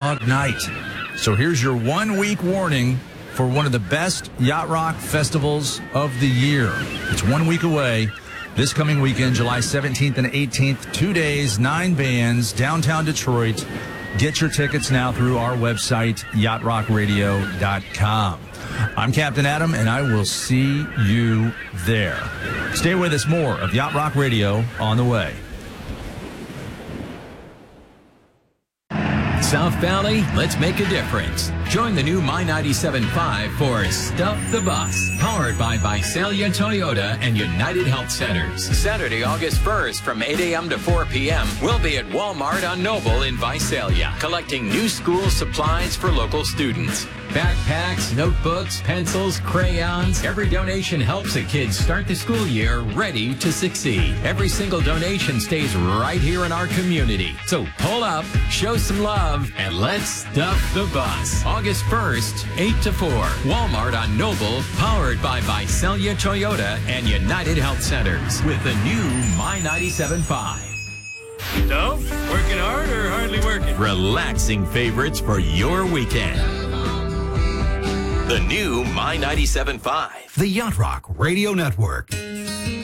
dog night. So here's your 1 week warning for one of the best yacht rock festivals of the year. It's 1 week away. This coming weekend, July 17th and 18th, 2 days, 9 bands, downtown Detroit. Get your tickets now through our website, yachtrockradio.com. I'm Captain Adam, and I will see you there. Stay with us. More of Yacht Rock Radio on the way. South Valley, let's make a difference. Join the new My 97.5 for Stuff the Bus, powered by Visalia Toyota and United Health Centers. Saturday, August 1st from 8 a.m. to 4 p.m. We'll be at Walmart on Noble in Visalia, collecting new school supplies for local students. Backpacks, notebooks, pencils, crayons. Every donation helps a kid start the school year ready to succeed. Every single donation stays right here in our community. So pull up, show some love, and let's stuff the bus. August 1st, 8 to 4. Walmart on Noble, powered by Visalia Toyota and United Health Centers with the new My 97.5. So, working hard or hardly working? Relaxing favorites for your weekend. The new My 97.5. The Yacht Rock Radio Network.